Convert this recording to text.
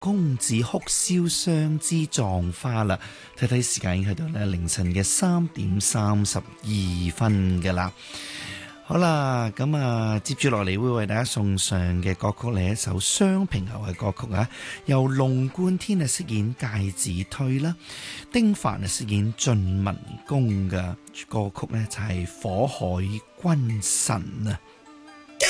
公子哭簫霜枝葬花啦。睇睇時間已經去到咧凌晨嘅3:32㗎啦。好啦，咁啊，接住落嚟會為大家送上嘅歌曲係一首雙平喉嘅歌曲啊，由龍貫天啊飾演介子推啦，丁凡啊飾演晉文公嘅歌曲呢，就係火海軍神啊。